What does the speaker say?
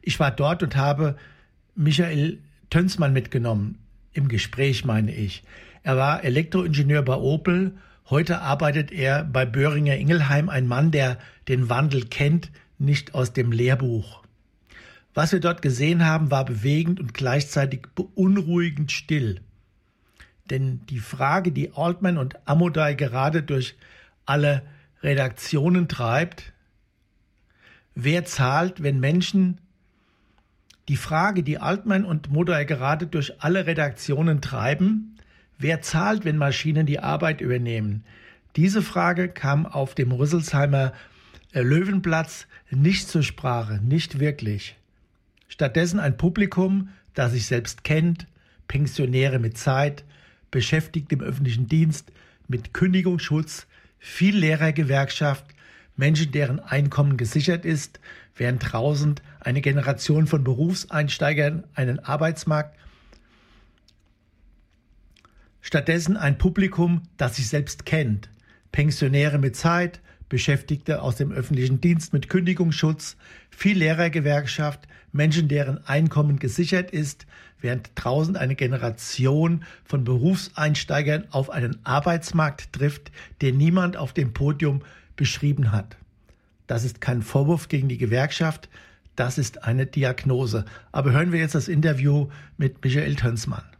Ich war dort und habe Michael Tönsmann mitgenommen. Im Gespräch, meine ich. Er war Elektroingenieur bei Opel. Heute arbeitet er bei Boehringer Ingelheim, ein Mann, der den Wandel kennt, nicht aus dem Lehrbuch. Was wir dort gesehen haben, war bewegend und gleichzeitig beunruhigend still. Denn die Frage, die Altman und Amodei gerade durch alle Redaktionen treibt, wer zahlt, wenn Menschen, die Frage, die Altman und Amodei gerade durch alle Redaktionen treiben, wer zahlt, wenn Maschinen die Arbeit übernehmen? Diese Frage kam auf dem Rüsselsheimer Löwenplatz nicht zur Sprache, nicht wirklich. Stattdessen ein Publikum, das sich selbst kennt, Pensionäre mit Zeit, Beschäftigte im öffentlichen Dienst mit Kündigungsschutz, viel Lehrergewerkschaft, Menschen, deren Einkommen gesichert ist, während draußen eine Generation von Berufseinsteigern einen Arbeitsmarkt. Stattdessen ein Publikum, das sich selbst kennt, Pensionäre mit Zeit, Beschäftigte aus dem öffentlichen Dienst mit Kündigungsschutz, viel Lehrergewerkschaft, Menschen, deren Einkommen gesichert ist, während draußen eine Generation von Berufseinsteigern auf einen Arbeitsmarkt trifft, den niemand auf dem Podium beschrieben hat. Das ist kein Vorwurf gegen die Gewerkschaft, das ist eine Diagnose. Aber hören wir jetzt das Interview mit Michael Tönsmann.